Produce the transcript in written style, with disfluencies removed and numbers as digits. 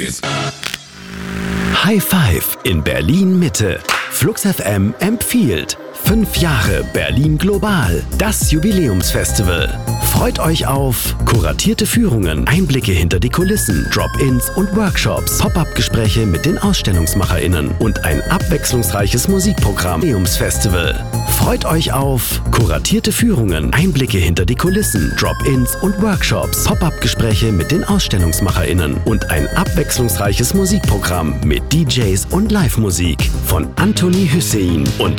High Five in Berlin Mitte. Flux FM empfiehlt 5 Jahre Berlin Global, das Jubiläumsfestival. Freut euch auf kuratierte Führungen, Einblicke hinter die Kulissen, Drop-ins und Workshops, Pop-up-Gespräche mit den AusstellungsmacherInnen und ein abwechslungsreiches Musikprogramm. Jubiläumsfestival. Freut euch auf kuratierte Führungen, Einblicke hinter die Kulissen, Drop-ins und Workshops, Pop-up-Gespräche mit den AusstellungsmacherInnen und ein abwechslungsreiches Musikprogramm mit DJs und Live-Musik von Anthony Hüssein und